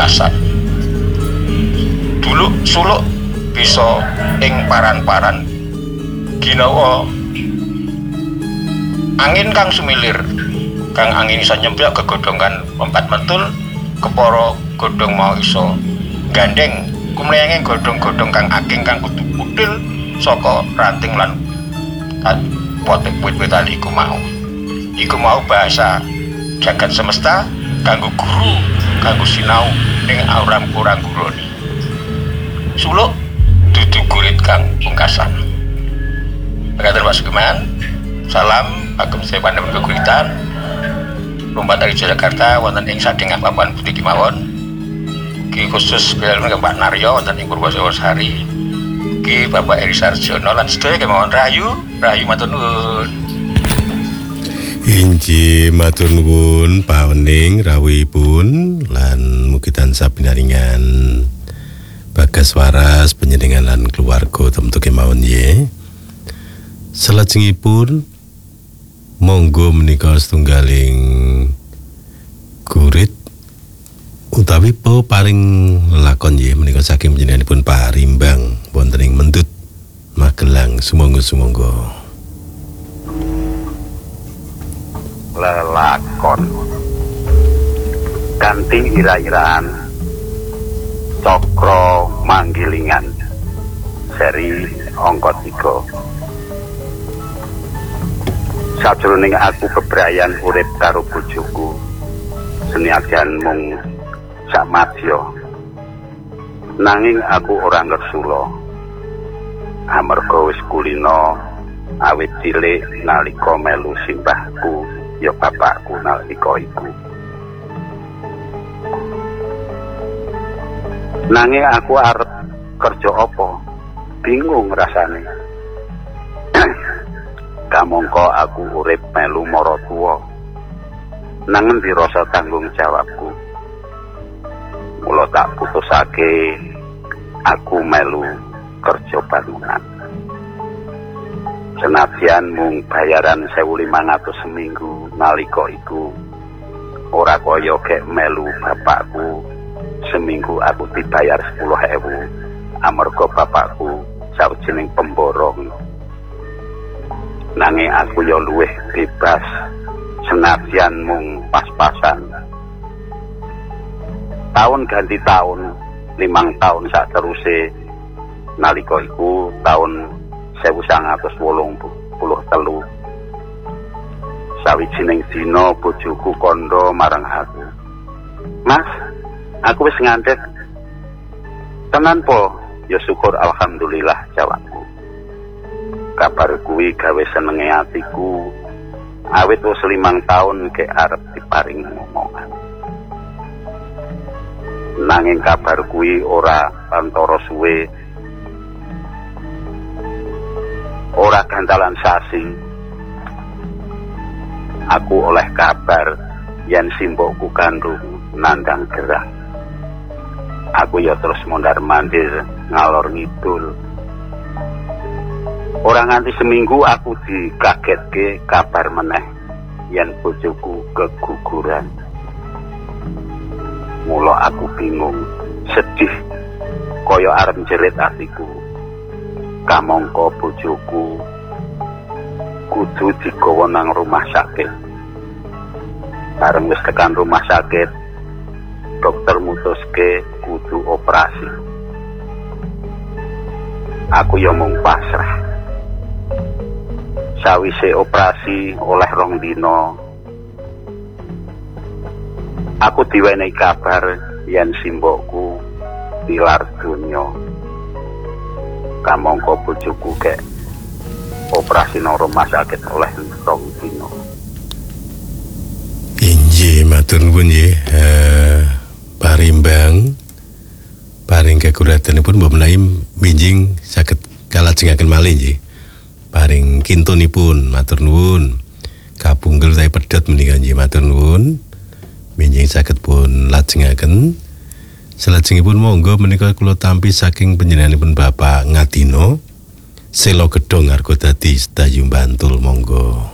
pungkasan. Dulu suluk bisa ing paran-paran ginawa angin kang sumilir, kang angin isa nyemplak gegodhongan lompat metul kepara godhong mau iso gandeng kumleyenge godhong-godhong kang aking kang kudu pudhil saka ranting lan potek wit-witan iku mau bahasa jagat semesta kanggo guru kanggo sinau ning aura kurang guroni. Suluk dudu gurit kang pungkasan. Mekaten Pak Sugiman, salam agem saya pandangan keguritan lompat dari Jakarta wonten ing sadéngah papan putih kemawon. Ki khusus kalian Pak Naryo wonten ing Purwosari. Ki Bapak Eri Sarjono lan sedaya kemawon rayu matur nuwun. Inji matur nuwun pawening rawuhipun lan mugi tansah pinaringan bagas waras panjenengan lan keluarga tentu kemawon nggih. Salajengipun monggo menika setunggaling gurit utawi paring lelakon nggih menika saking panjenenganipun Pak Rimbang wonten ing Mendut Magelang. Sumangga lelakon kanthi ira-iraan Cokro Manggilingan seri angka 3. Sajroning aku bebrayan urip karo bojoku senyajan mung samadya nanging aku ora ngersula amarga wis kulina awit cilik nalika melu simbahku ya bapakku nalika iku. Nanging aku arep kerja apa? Bingung rasane. Kamangka aku urip melu mara tuwa. Nang endi rasa tanggung jawabku? Mula tak putusake aku melu kerja bangunan. Senadyan mung bayaran 1.500 seminggu nalika iku ora kaya gek melu bapakku seminggu aku dibayar 10.000 amarga bapakku sawijining pemborong. Nanging aku ya luwih bebas senadyan mung pas-pasan. Tahun ganti tahun 5 tahun sak teruse nalika iku tahun 1983 sawijining dina bojoku kandha marang aku. Mas, aku wis ngandhet. Tenan po? Ya syukur alhamdulillah jawabku. Kabar kuwi gawe senenge atiku. Awit wis 5 taun kek arep diparing ngomongan. Nanging kabar kuwi ora antara suwe. Ora gantalan sasi. Aku oleh kabar yen simbokku kandung nandang gerah. Aku ya terus mondar-mandir ngalor ngidul. Ora nganti seminggu aku dikagetke kabar meneh yen bojoku keguguran. Mula aku bingung, sedih, kaya arep jerit atiku. Kamangka bojoku kudu digawa nang rumah sakit. Bareng wis tekan rumah sakit, dokter mutuske kudu operasi. Aku ya mung pasrah. Sawise operasi oleh 2 dina, aku diwenehi kabar yen simbokku tilar donya. Kamangka bojoku kek operasi nang rumah sakit oleh 2 dina. Inji matur nuwun nggih Pak Rimbang paring kekuratanipun mbok menawi minjing saged kalajengaken malih nggih. Paring kintunipun matur nuwun. Kabunggel saya pedhot menika nggih matur nuwun. Minjing saged pun lajengaken. Salajengipun monggo menika kula tampi saking panjenenganipun Bapak Ngadino Selo Gedhong Arga Dadi Sedayu Bantul monggo.